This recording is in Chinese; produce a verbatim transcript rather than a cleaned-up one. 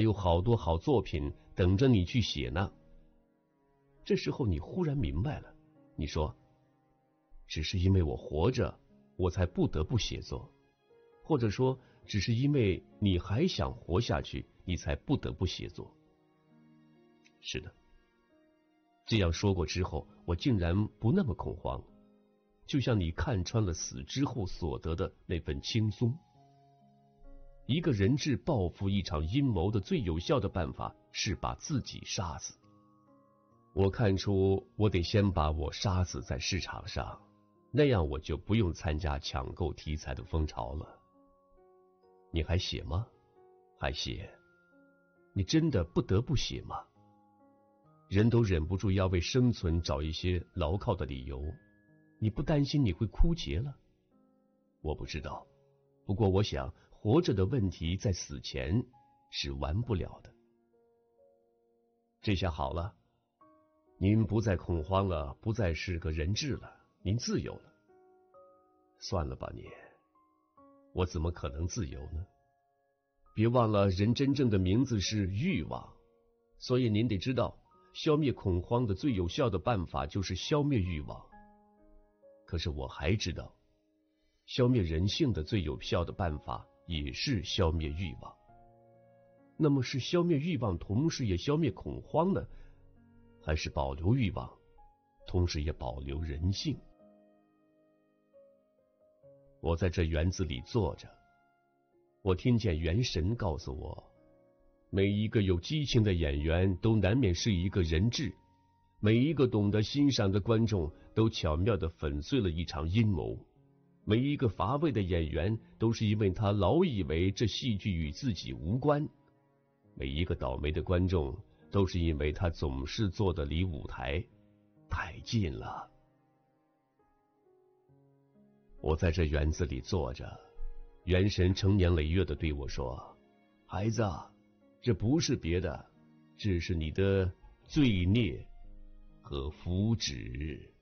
有好多好作品等着你去写呢。这时候你忽然明白了，你说，只是因为我活着，我才不得不写作，或者说，只是因为你还想活下去，你才不得不写作。是的，这样说过之后，我竟然不那么恐慌，就像你看穿了死之后所得的那份轻松。一个人质报复一场阴谋的最有效的办法是把自己杀死。我看出我得先把我杀死在市场上，那样我就不用参加抢购题材的风潮了。你还写吗？还写？你真的不得不写吗？人都忍不住要为生存找一些牢靠的理由，你不担心你会枯竭了？我不知道，不过我想活着的问题在死前是完不了的。这下好了，您不再恐慌了，不再是个人质了，您自由了。算了吧你，我怎么可能自由呢？别忘了，人真正的名字是欲望，所以您得知道，消灭恐慌的最有效的办法就是消灭欲望。可是我还知道，消灭人性的最有效的办法也是消灭欲望。那么是消灭欲望同时也消灭恐慌呢，还是保留欲望同时也保留人性？我在这园子里坐着，我听见元神告诉我，每一个有激情的演员都难免是一个人质，每一个懂得欣赏的观众都巧妙地粉碎了一场阴谋，每一个乏味的演员都是因为他老以为这戏剧与自己无关，每一个倒霉的观众都是因为他总是坐得离舞台太近了。我在这园子里坐着，元神成年累月地对我说，孩子，这不是别的，这是你的罪孽和福祉。